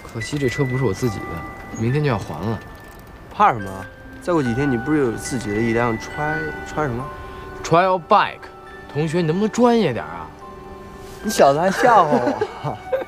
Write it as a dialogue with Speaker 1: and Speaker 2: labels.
Speaker 1: 可惜这车不是我自己的，明天就要还了。
Speaker 2: 怕什么？再过几天你不是有自己的一辆什么
Speaker 1: Trial bike？同学，你能不能专业点啊？
Speaker 2: 你小子还笑话我？